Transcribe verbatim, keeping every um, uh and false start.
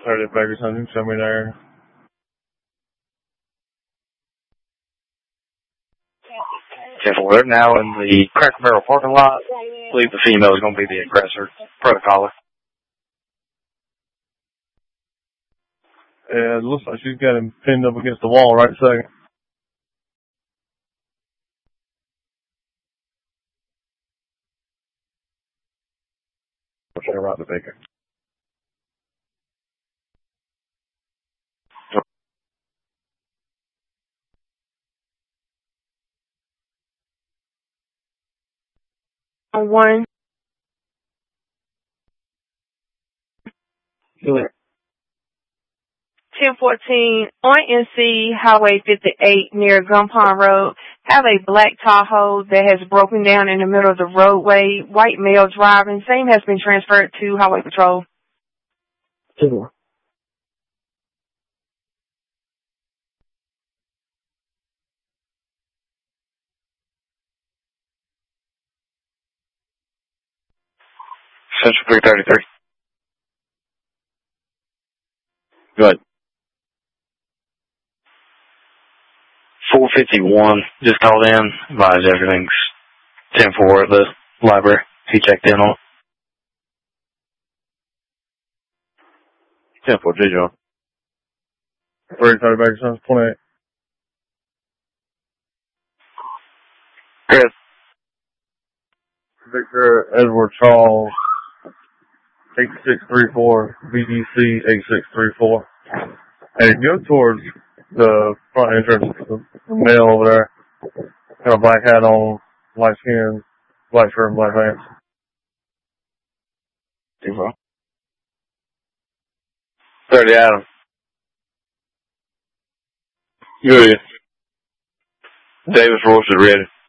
thirty Baker's Hunting, show me there. ten four, they're now in the Cracker Barrel parking lot. I believe the female is going to be the aggressor, protocol. Yeah, it looks like she's got him pinned up against the wall right second. Pushing her right to Baker. One. Do it. ten fourteen on N C Highway fifty-eight near Gun Pond Road. Have a black Tahoe that has broken down in the middle of the roadway. White male driving. Same has been transferred to Highway Patrol. Two. Central three thirty-three. Good. four fifty-one just called in. Advised everything's ten four at the library. He checked in on it. ten four, J. John. three thirty Baker's Hunting, twenty-eight. Chris. Victor Edward Charles, eight six three four, B D C eight six three four. And go towards the front entrance, the male over there. Got a black hat on, light skin, black shirt and black pants. Too far. thirty Adam. Good. Davis Royce is ready.